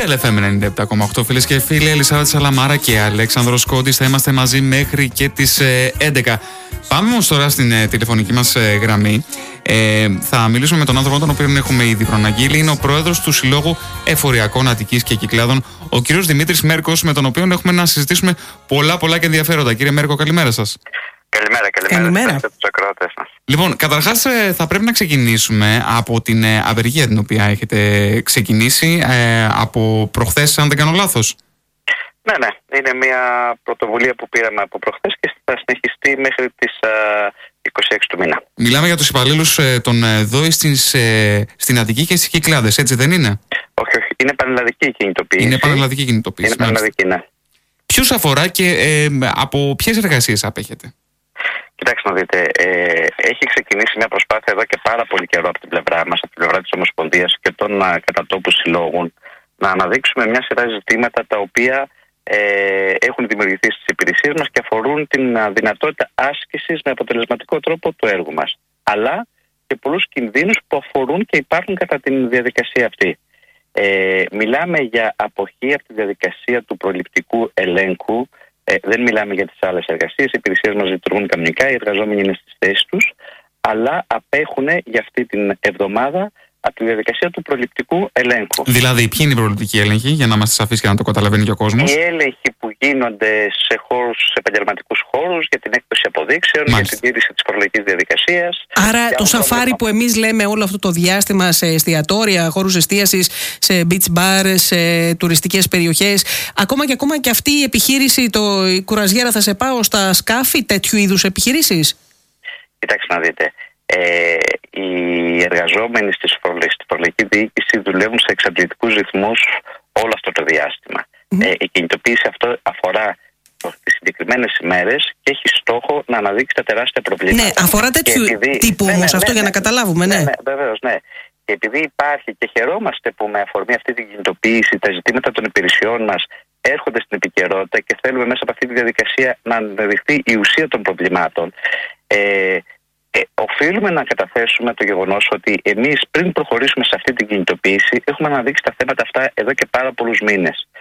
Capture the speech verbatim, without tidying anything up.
Real εφ εμ ενενήντα επτά κόμμα οκτώ, φίλες και φίλοι, Ελισάβετ Σαλαμάρα και Αλέξανδρος Κόντης θα είμαστε μαζί μέχρι και τις ε, έντεκα. Πάμε όμως τώρα στην ε, τηλεφωνική μας ε, γραμμή. Ε, θα μιλήσουμε με τον άνθρωπο τον οποίο έχουμε ήδη προαναγγείλει. Είναι ο πρόεδρος του Συλλόγου Εφοριακών Αττικής και Κυκλάδων, ο κύριος Δημήτρης Μέρκος, με τον οποίο έχουμε να συζητήσουμε πολλά πολλά και ενδιαφέροντα. Κύριε Μέρκο, καλημέρα σας. Καλημέρα, καλημέρα. καλημέρα. Τους ακροατές μας. Λοιπόν, καταρχάς θα πρέπει να ξεκινήσουμε από την απεργία την οποία έχετε ξεκινήσει ε, από προχθές, αν δεν κάνω λάθος. Ναι, ναι. Είναι μια πρωτοβουλία που πήραμε από προχθές και θα συνεχιστεί μέχρι τις α, είκοσι έξι του μήνα. Μιλάμε για τους υπαλλήλους ε, των ε, ΔΟΗ στις, ε, στην Αττική και στις Κυκλάδες, έτσι δεν είναι? Όχι, όχι. Είναι πανελλαδική κινητοποίηση. Είναι πανελλαδική κινητοποίηση. Είναι πανελλαδική, ναι. Ποιους αφορά και ε, από ποιες εργασίες απέχετε? Κοιτάξτε να δείτε, ε, έχει ξεκινήσει μια προσπάθεια εδώ και πάρα πολύ καιρό από την πλευρά μας, από την πλευρά της Ομοσπονδίας και των α, κατατόπου συλλόγων, να αναδείξουμε μια σειρά ζητήματα τα οποία ε, έχουν δημιουργηθεί στις υπηρεσίες μας και αφορούν την α, δυνατότητα άσκησης με αποτελεσματικό τρόπο του έργου μας. Αλλά και πολλούς κινδύνους που αφορούν και υπάρχουν κατά τη διαδικασία αυτή. Ε, μιλάμε για αποχή από τη διαδικασία του προληπτικού ελέγχου. Ε, δεν μιλάμε για τις άλλες εργασίες, οι υπηρεσίες μας λειτουργούν κανονικά, οι εργαζόμενοι είναι στις θέσεις τους, αλλά απέχουν για αυτή την εβδομάδα από τη διαδικασία του προληπτικού ελέγχου. Δηλαδή, ποιοι είναι οι προληπτικοί έλεγχοι, για να είμαστε σαφείς και να το καταλαβαίνει και ο κόσμος? Οι έλεγχοι που γίνονται σε χώρους, σε επαγγελματικούς χώρους, για την έκδοση αποδείξεων, Μάλιστα. για την τήρηση της φορολογικής διαδικασίας. Άρα, το σαφάρι που εμείς λέμε όλο αυτό το διάστημα σε εστιατόρια, χώρους εστίασης, σε beach bar, σε τουριστικές περιοχές, ακόμα και ακόμα και αυτή η επιχείρηση, το, η κουραζιέρα θα σε πάω στα σκάφη, τέτοιου είδους επιχειρήσεις? Κοιτάξτε να δείτε. Ε, οι εργαζόμενοι στη φορολογική διοίκηση δουλεύουν σε εξαντλητικούς ρυθμούς όλο αυτό το διάστημα. Mm. Ε, η κινητοποίηση αυτό αφορά τις συγκεκριμένες ημέρες και έχει στόχο να αναδείξει τα τεράστια προβλήματα. Ναι, αφορά τέτοιου επειδή... τύπου ναι, όμως ναι, αυτό ναι, για ναι, να καταλάβουμε, ναι. ναι, ναι βεβαίως, ναι. Και επειδή υπάρχει και χαιρόμαστε που με αφορμή αυτή την κινητοποίηση τα ζητήματα των υπηρεσιών μας έρχονται στην επικαιρότητα και θέλουμε μέσα από αυτή τη διαδικασία να αναδειχθεί η ουσία των προβλημάτων. Ε, Ε, οφείλουμε να καταθέσουμε το γεγονός ότι εμείς πριν προχωρήσουμε σε αυτή την κινητοποίηση έχουμε αναδείξει τα θέματα αυτά εδώ και πάρα πολλούς μήνες.